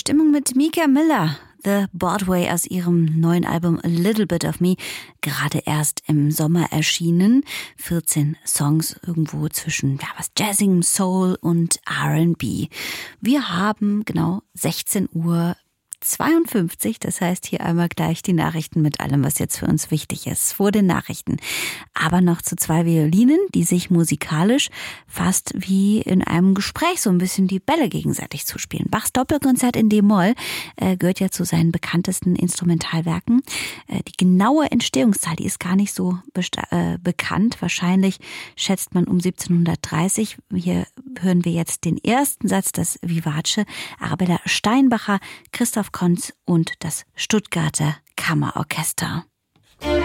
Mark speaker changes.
Speaker 1: Stimmung mit Mika Miller. The Broadway aus ihrem neuen Album A Little Bit of Me, gerade erst im Sommer erschienen. 14 Songs irgendwo zwischen was Jazzing, Soul und R&B. Wir haben genau 16:52 Uhr, das heißt hier einmal gleich die Nachrichten mit allem, was jetzt für uns wichtig ist, vor den Nachrichten. Aber noch zu 2 Violinen, die sich musikalisch fast wie in einem Gespräch so ein bisschen die Bälle gegenseitig zuspielen. Bachs Doppelkonzert in D-Moll gehört ja zu seinen bekanntesten Instrumentalwerken. Die genaue Entstehungszahl, die ist gar nicht so bekannt. Wahrscheinlich schätzt man um 1730. Hier hören wir jetzt den ersten Satz des Vivace, Arabella Steinbacher, Christoph Konz und das Stuttgarter Kammerorchester.